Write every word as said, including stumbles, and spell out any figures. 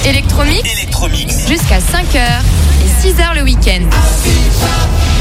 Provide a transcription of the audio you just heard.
Electromix. Electromix. Jusqu'à cinq heures et six heures le week-end.